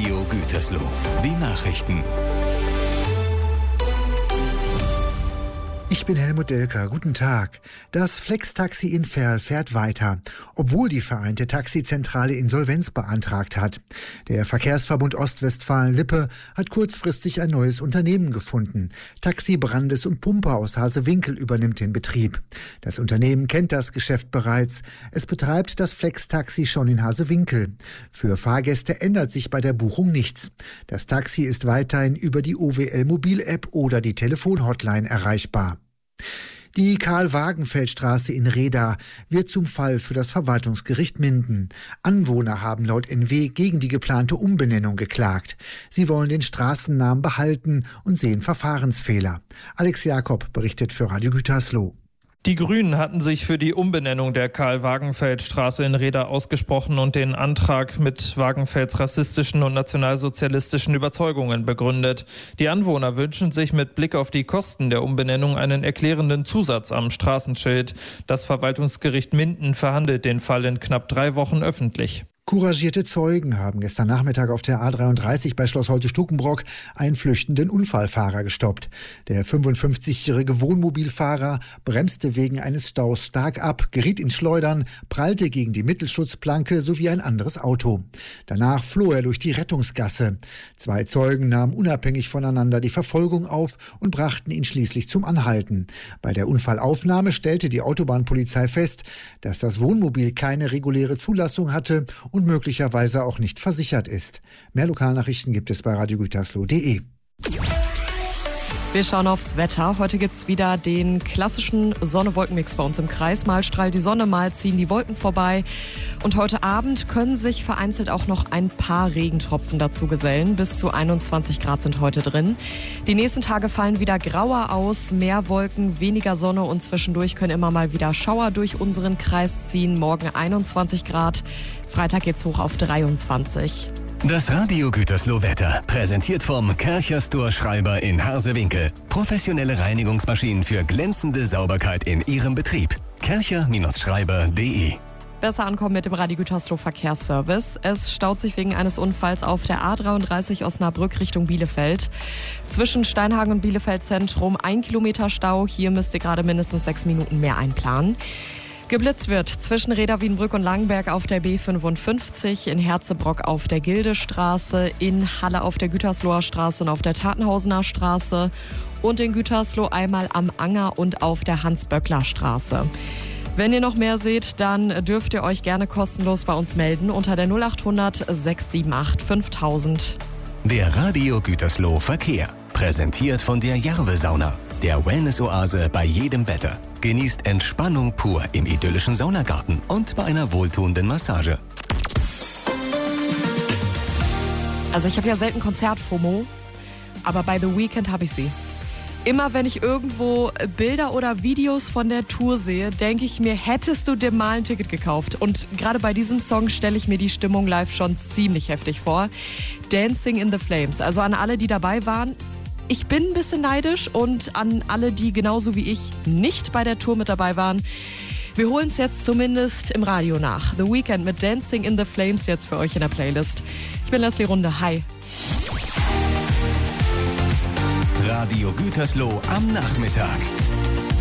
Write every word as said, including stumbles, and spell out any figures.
Radio Gütersloh. Die Nachrichten. Ich bin Helmut Delker. Guten Tag. Das Flex-Taxi in Verl fährt weiter, obwohl die Vereinte Taxizentrale Insolvenz beantragt hat. Der Verkehrsverbund Ostwestfalen-Lippe hat kurzfristig ein neues Unternehmen gefunden. Taxi Brandes und Pumper aus Hasewinkel übernimmt den Betrieb. Das Unternehmen kennt das Geschäft bereits. Es betreibt das Flex-Taxi schon in Hasewinkel. Für Fahrgäste ändert sich bei der Buchung nichts. Das Taxi ist weiterhin über die O W L-Mobil-App oder die Telefon-Hotline erreichbar. Die Karl-Wagenfeld-Straße in Reda wird zum Fall für das Verwaltungsgericht Minden. Anwohner haben laut N W gegen die geplante Umbenennung geklagt. Sie wollen den Straßennamen behalten und sehen Verfahrensfehler. Alex Jakob berichtet für Radio Gütersloh. Die Grünen hatten sich für die Umbenennung der Karl-Wagenfeld-Straße in Reda ausgesprochen und den Antrag mit Wagenfelds rassistischen und nationalsozialistischen Überzeugungen begründet. Die Anwohner wünschen sich mit Blick auf die Kosten der Umbenennung einen erklärenden Zusatz am Straßenschild. Das Verwaltungsgericht Minden verhandelt den Fall in knapp drei Wochen öffentlich. Couragierte Zeugen haben gestern Nachmittag auf der A dreiunddreißig bei Schloss Holte-Stukenbrock einen flüchtenden Unfallfahrer gestoppt. Der fünfundfünfzigjährige Wohnmobilfahrer bremste wegen eines Staus stark ab, geriet ins Schleudern, prallte gegen die Mittelschutzplanke sowie ein anderes Auto. Danach floh er durch die Rettungsgasse. Zwei Zeugen nahmen unabhängig voneinander die Verfolgung auf und brachten ihn schließlich zum Anhalten. Bei der Unfallaufnahme stellte die Autobahnpolizei fest, dass das Wohnmobil keine reguläre Zulassung hatte und möglicherweise auch nicht versichert ist. Mehr Lokalnachrichten gibt es bei radio gütersloh punkt de. Wir schauen aufs Wetter. Heute gibt's wieder den klassischen Sonne-Wolken-Mix bei uns im Kreis. Mal strahlt die Sonne, mal ziehen die Wolken vorbei. Und heute Abend können sich vereinzelt auch noch ein paar Regentropfen dazu gesellen. Bis zu einundzwanzig Grad sind heute drin. Die nächsten Tage fallen wieder grauer aus. Mehr Wolken, weniger Sonne und zwischendurch können immer mal wieder Schauer durch unseren Kreis ziehen. Morgen einundzwanzig Grad. Freitag geht's hoch auf dreiundzwanzig. Das Radio Gütersloh Wetter, präsentiert vom Kärcher Store Schreiber in Hasewinkel. Professionelle Reinigungsmaschinen für glänzende Sauberkeit in Ihrem Betrieb. kärcher Schreiber punkt de. Besser ankommen mit dem Radio Gütersloh Verkehrsservice. Es staut sich wegen eines Unfalls auf der A dreiunddreißig Osnabrück Richtung Bielefeld. Zwischen Steinhagen und Bielefeld Zentrum ein Kilometer Stau. Hier müsst ihr gerade mindestens sechs Minuten mehr einplanen. Geblitzt wird zwischen Reda Wiedenbrück und Langenberg auf der B fünfundfünfzig, in Herzebrock auf der Gildestraße, in Halle auf der Gütersloher Straße und auf der Tatenhausener Straße und in Gütersloh einmal am Anger und auf der Hans-Böckler-Straße. Wenn ihr noch mehr seht, dann dürft ihr euch gerne kostenlos bei uns melden unter der null achthundert sechs sieben acht fünftausend. Der Radio Gütersloh Verkehr, präsentiert von der Jarve-Sauna, der Wellness-Oase bei jedem Wetter. Genießt Entspannung pur im idyllischen Saunagarten und bei einer wohltuenden Massage. Also ich habe ja selten Konzert-FOMO, aber bei The Weeknd habe ich sie. Immer wenn ich irgendwo Bilder oder Videos von der Tour sehe, denke ich mir, hättest du dir mal ein Ticket gekauft. Und gerade bei diesem Song stelle ich mir die Stimmung live schon ziemlich heftig vor. Dancing in the Flames. Also an alle, die dabei waren, ich bin ein bisschen neidisch und an alle, die genauso wie ich nicht bei der Tour mit dabei waren. Wir holen es jetzt zumindest im Radio nach. The Weeknd mit Dancing in the Flames jetzt für euch in der Playlist. Ich bin Leslie Runde. Hi. Radio Gütersloh am Nachmittag.